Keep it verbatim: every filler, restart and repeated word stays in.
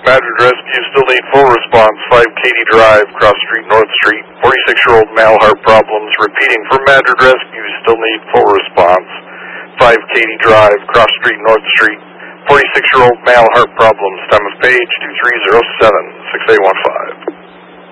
Madrid Rescue still need full response. five Katy Drive, Cross Street, North Street. forty-six-year-old male heart problems. Repeating for Madrid Rescue, still need full response. five Katy Drive, Cross Street, North Street. forty-six-year-old male heart problems. Time of page two three zero seven, six eight one five.